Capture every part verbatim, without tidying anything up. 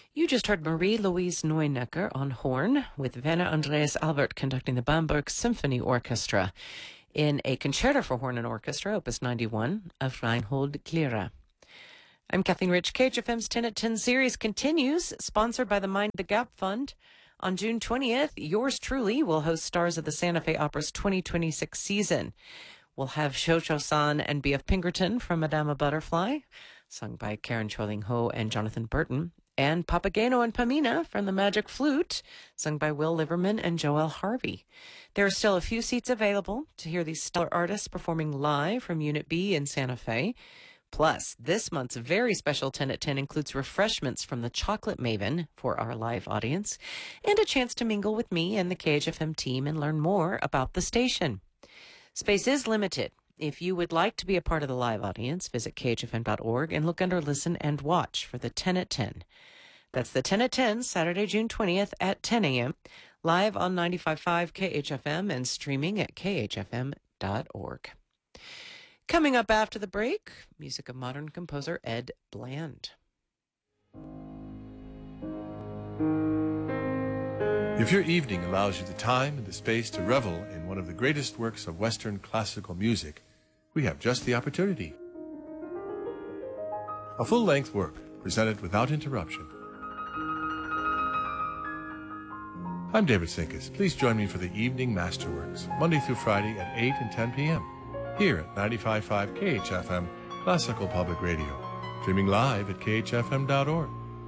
You just heard Marie-Louise Neunecker on horn, with Werner Andreas Albert conducting the Bamberg Symphony Orchestra in a concerto for horn and orchestra, opus ninety-one, of Reinhold Klira. I'm Kathleen Rich. K H F M's ten at ten series continues, sponsored by the Mind the Gap Fund. On June twentieth, yours truly will host stars of the Santa Fe Opera's twenty twenty-six season. We'll have Shosho-san and B F Pinkerton from Madama Butterfly, sung by Karen Choling Ho and Jonathan Burton, and Papageno and Pamina from The Magic Flute, sung by Will Liverman and Joel Harvey. There are still a few seats available to hear these stellar artists performing live from Unit B in Santa Fe. Plus, this month's very special ten at ten includes refreshments from the Chocolate Maven for our live audience, and a chance to mingle with me and the K H F M team and learn more about the station. Space is limited. If you would like to be a part of the live audience, visit K H F M dot org and look under Listen and Watch for the ten at ten. That's the ten at ten, Saturday, June twentieth at ten a.m., live on ninety-five point five K H F M and streaming at K H F M dot org. Coming up after the break, music of modern composer Ed Bland. If your evening allows you the time and the space to revel in one of the greatest works of Western classical music, we have just the opportunity. A full-length work presented without interruption. I'm David Sinkus. Please join me for the Evening Masterworks, Monday through Friday at eight and ten p.m. here at ninety-five point five K H F M, Classical Public Radio, streaming live at K H F M dot org.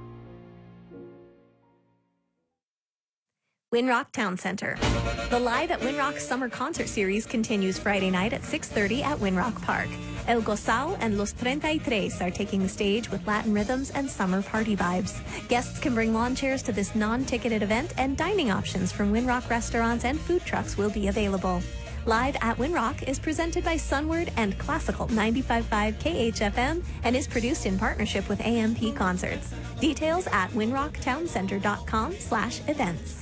Winrock Town Center. The Live at Winrock Summer Concert Series continues Friday night at six thirty at Winrock Park. El Gozal and Los treinta y tres are taking the stage with Latin rhythms and summer party vibes. Guests can bring lawn chairs to this non-ticketed event, and dining options from Winrock restaurants and food trucks will be available. Live at Winrock is presented by Sunward and Classical ninety-five point five K H F M and is produced in partnership with A M P Concerts. Details at winrocktowncenter.com slash events.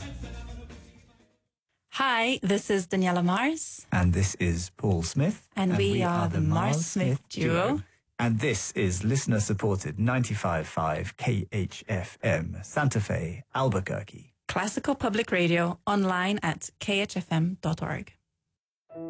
Hi, this is Daniela Mars. And this is Paul Smith. And, and we, we are, are the Mars-Smith duo. duo. And this is listener-supported ninety-five point five K H F M, Santa Fe, Albuquerque. Classical Public Radio, online at K H F M dot org.